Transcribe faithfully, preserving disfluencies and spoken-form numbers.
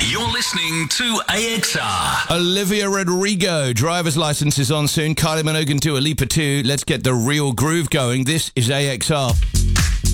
You're listening to A X R. Olivia Rodrigo, driver's license is on soon. Kylie Minogue and Dua Lipa too. Let's get the real groove going. This is A X R.